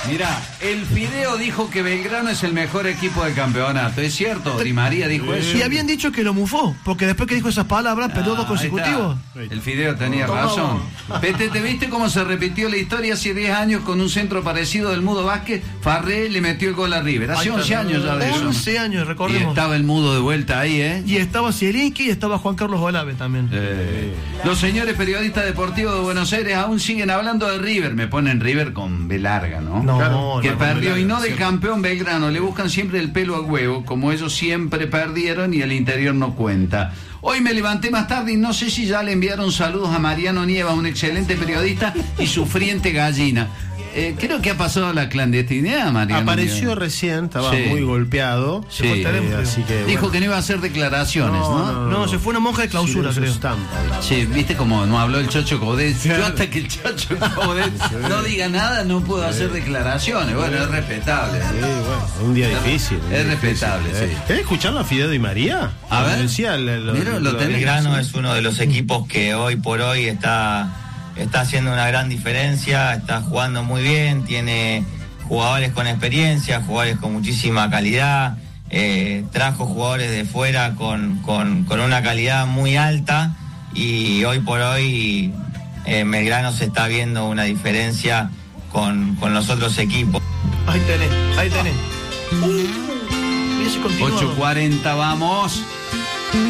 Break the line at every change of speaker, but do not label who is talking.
Mirá, el Fideo dijo que Belgrano es el mejor equipo del campeonato. ¿Es cierto? Di María dijo eso.
Y habían dicho que lo mufó, porque después que dijo esas palabras, perdió 2 consecutivos.
El Fideo tenía razón. Pete, ¿te viste cómo se repitió la historia hace 10 años con un centro parecido del Mudo Vázquez? Farré le metió el gol a River. Hace 11 años ya de eso.
11 años, recordemos.
Y estaba el Mudo de vuelta ahí, ¿eh?
Y estaba Zielinski y estaba Juan Carlos Olave también.
Los señores periodistas deportivos de Buenos Aires aún siguen hablando de River. Me ponen River con B larga, ¿no?
No,
que
no,
perdió y no del
siempre.
campeón Belgrano. Le buscan siempre el pelo al huevo, como ellos siempre perdieron y el interior no cuenta. Hoy me levanté más tarde y no sé si ya le enviaron saludos a Mariano Nieva, un excelente periodista y sufriente gallina. Creo que ha pasado la clandestinidad, Mariano.
Apareció
Nieva.
recién, estaba
Sí.
muy golpeado.
Sí.
Así que,
Dijo
bueno.
que no iba a hacer declaraciones, ¿no?
No, se fue una monja de clausura,
Silencio
creo.
estampa.
Sí, viste como no habló el Chocho Coudet. Yo hasta que el Chocho Coudet no diga nada no puedo hacer declaraciones. Bueno, es respetable.
Sí, bueno, un día difícil.
Es respetable, sí.
¿Querés escucharlo a Fideo Di María?
A ver.
Decía,
Mira, lo tenés.
Belgrano es uno de los equipos que hoy por hoy está haciendo una gran diferencia, está jugando muy bien, tiene jugadores con experiencia, jugadores con muchísima calidad, trajo jugadores de fuera con una calidad muy alta y hoy por hoy Belgrano se está viendo una diferencia con los otros equipos.
Ahí tenés. Y ese continuado.
8:40, vamos.